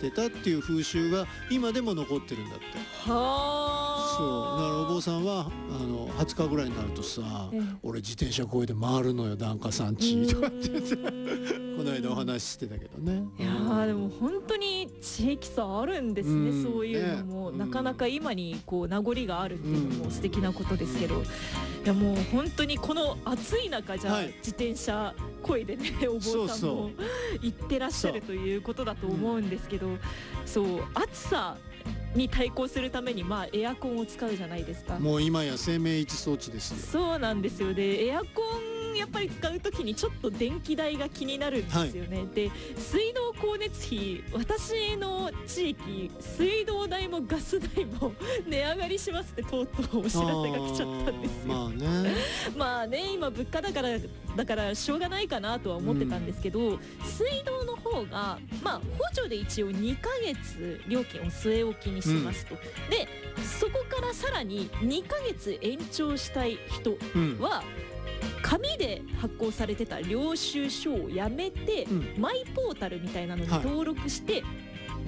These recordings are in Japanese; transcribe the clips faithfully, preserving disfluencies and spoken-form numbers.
してたっていう風習が今でも残ってるんだって。 はそうだからお坊さんはあのはつかぐらいになるとさ、ええ、俺自転車こいで回るのよ檀家さんちとかって言ってこの間お話ししてたけどね。 いやでも本当に地域差あるんですね、うん、そういうのも、ね、なかなか今にこう名残があるっていうのも素敵なことですけど、うん、いやもう本当にこの暑い中じゃ、はい、自転車こいでねお坊さんも行ってらっしゃるということだと思うんですけど、そう、そう暑さに対抗するためにまあエアコンを使うじゃないですか。 もう今や生命維持装置ですよ。 そうなんですよ。でエアコンやっぱり使うときにちょっと電気代が気になるんですよね、はい、で水道光熱費、私の地域水道代もガス代も値上がりしますってとうとうお知らせが来ちゃったんですよ。 まあねまあね今物価だからだからしょうがないかなとは思ってたんですけど、うん、水道の方がまあ補助で一応にかげつ料金を据え置きにしますと、うん、でそこからさらににかげつ延長したい人は、うん紙で発行されてた領収書をやめて、うん、マイポータルみたいなのに登録して、はい、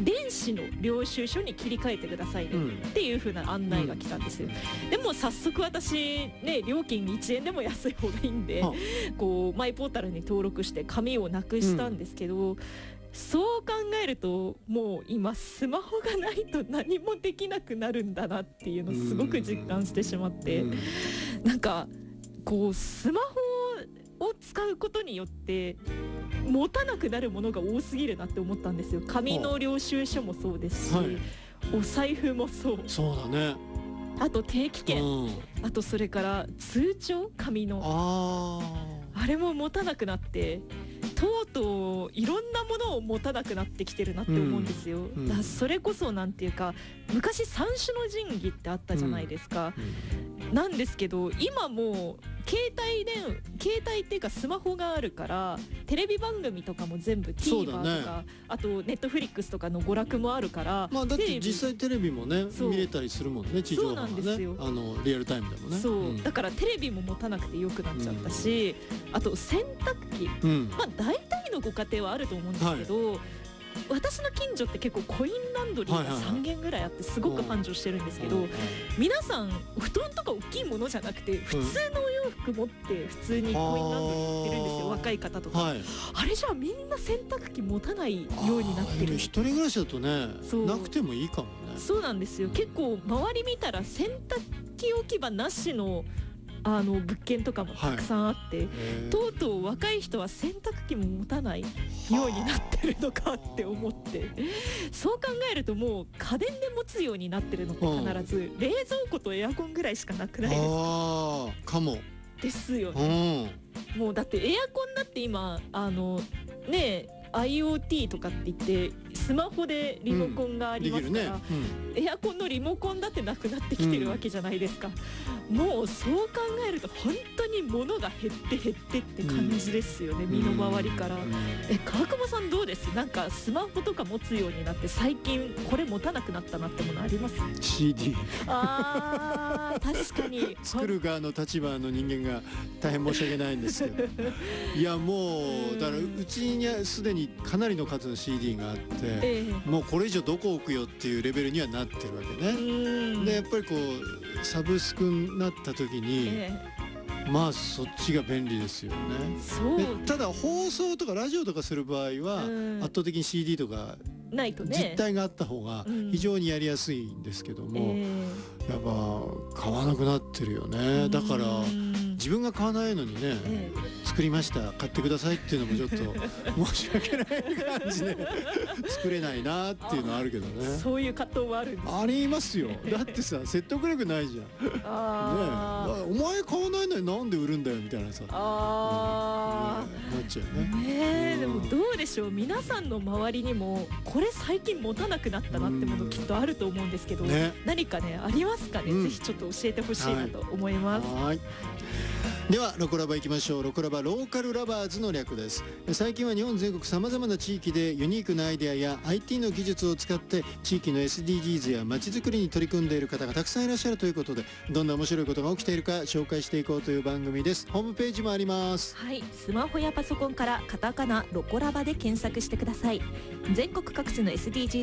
電子の領収書に切り替えてくださいね、うん、っていう風な案内が来たんですよ、うん、でも早速私ね料金いちえんでも安い方がいいんで、こうマイポータルに登録して紙をなくしたんですけど、うん、そう考えるともう今スマホがないと何もできなくなるんだなっていうのをすごく実感してしまって、うん、なんかこうスマホを使うことによって持たなくなるものが多すぎるなって思ったんですよ。紙の領収書もそうですし、はい、お財布もそう。 そうだね。 あと定期券、うん、あとそれから通帳紙の あ, あれも持たなくなってとうとういろんなものを持たなくなってきてるなって思うんですよ、うんうん、だそれこそなんていうか昔三種の神器ってあったじゃないですか、うんうん、なんですけど今もう携帯電携帯っていうかスマホがあるからテレビ番組とかも全部 TVer とか、ね、あとネットフリックスとかの娯楽もあるから、 まあ、だって実際テレビもね見れたりするもんね、地上波がね、そうなんですよ、あのリアルタイムでもね。 そう、うん、だからテレビも持たなくてよくなっちゃったし、うん、あと洗濯機、うん、まあ大体のご家庭はあると思うんですけど、はい、私の近所って結構コインランドリーがさんげんぐらいあってすごく繁盛してるんですけど、皆さん布団とか大きいものじゃなくて普通のお洋服持って普通にコインランドリー売ってるんですよ、若い方とか、はい、あれじゃあみんな洗濯機持たないようになってる。 一人暮らしだとねなくてもいいかもね。 そうなんですよ、結構周り見たら洗濯機置き場なしのあの物件とかもたくさんあって、はい、とうとう若い人は洗濯機も持たないようになってるのかって思って、そう考えるともう家電で持つようになってるのって必ず冷蔵庫とエアコンぐらいしかなくないですか。 あかもですよね。もうだってエアコンだって今あのねえIoT とかって言ってスマホでリモコンがありますから、うんねうん、エアコンのリモコンだってなくなってきてるわけじゃないですか、うん、もうそう考えると本当に物が減って減ってって感じですよね、うん、身の回りから、うん、え川久保さんどうです？なんかスマホとか持つようになって最近これ持たなくなったなってものあります？ シーディーあー確かに作る側の立場の人間が大変申し訳ないんですけどいやもうだからうちにはすでにかなりの数の シーディー があって、えー、もうこれ以上どこ置くよっていうレベルにはなってるわけね。でやっぱりこうサブスクになった時に、えー、まあそっちが便利ですよね。 そうでただ放送とかラジオとかする場合は圧倒的に シーディー とかないとね実体があった方が非常にやりやすいんですけども、うんえー、やっぱ買わなくなってるよね。だから自分が買わないのにね、えー、作りました買ってくださいっていうのもちょっと申し訳ない感じで作れないなっていうのはあるけどね。 そういう葛藤もあるんです、ね、 ありますよ。だってさ説得力ないじゃんあ、ね、お前買わないのになんで売るんだよみたいなさあ、ね、なっちゃうね。 ねえ、でもどうでしょう、皆さんの周りにもこれ最近持たなくなったなってものきっとあると思うんですけど、ね、何かねありますかね、うん、ぜひちょっと教えてほしいなと思います。 はい、はいではロコラバ行きましょう。ロコラバローカルラバーズの略です。最近は日本全国さまざまな地域でユニークなアイデアや アイティー の技術を使って地域の エスディージーズ やまちづくりに取り組んでいる方がたくさんいらっしゃるということで、どんな面白いことが起きているか紹介していこうという番組です。ホームページもあります。 はい、スマホやパソコンからカタカナロコラバで検索してください。全国各地の エスディージーズ